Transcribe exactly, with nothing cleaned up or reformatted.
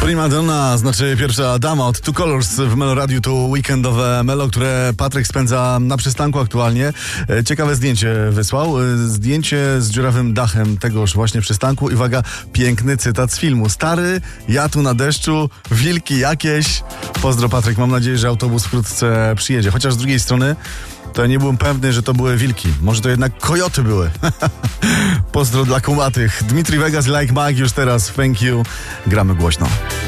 Prima donna, znaczy pierwsza dama od Two Colors w Melo Radiu. To weekendowe Melo, które Patryk spędza na przystanku aktualnie. Ciekawe zdjęcie wysłał. Zdjęcie z dziurawym dachem tegoż właśnie przystanku. I uwaga, piękny cytat z filmu. Stary, ja tu na deszczu, wilki jakieś. Pozdro, Patryk, mam nadzieję, że autobus wkrótce przyjedzie. Chociaż z drugiej strony to nie byłem pewny, że to były wilki. Może to jednak kojoty były. Pozdro dla kumatych. Dmitri Vegas, Like Mike już teraz. Thank you. Gramy głośno.